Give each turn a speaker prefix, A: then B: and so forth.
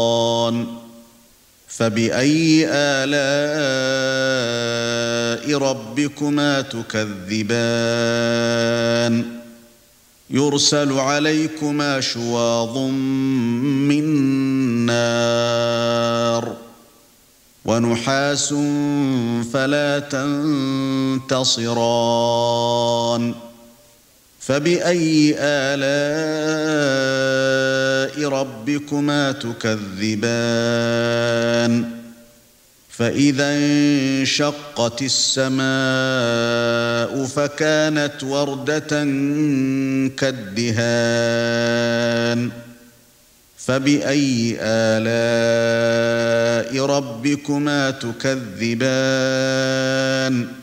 A: فبأي آلاء ربكما تكذبان يرسل عليكما شواظ من نار ونحاس فلا تنتصران فبأي آلاء ربكما تكذبان فإذا انشقت السماء فكانت وردة كالدهان فبأي آلاء ربكما تكذبان